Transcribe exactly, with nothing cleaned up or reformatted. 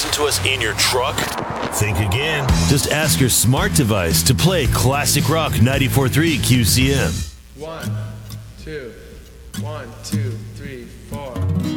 listen to us in your truck? Think again. Just ask your smart device to play Classic Rock ninety-four point three Q C M. One, two, one, two, three, four.